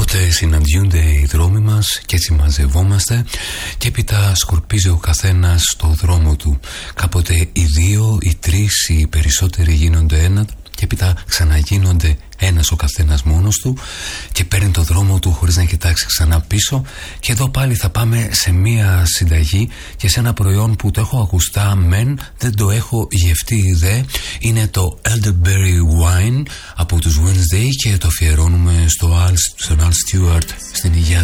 Κάποτε συναντιούνται οι δρόμοι μας και έτσι μαζευόμαστε και έπειτα σκορπίζει ο καθένας στο δρόμο του. Κάποτε οι δύο, οι τρεις, οι περισσότεροι γίνονται ένα και έπειτα ξαναγίνονται ένας ο καθένας μόνος του και παίρνει το δρόμο του χωρίς να κοιτάξει ξανά πίσω. Και εδώ πάλι θα πάμε σε μία συνταγή και σε ένα προϊόν που το έχω ακουστά μεν, δεν το έχω γευτεί δε. Είναι το Elderberry Wine από τους Wednesday και το αφιερώνουμε στον Al Stewart στην υγεία.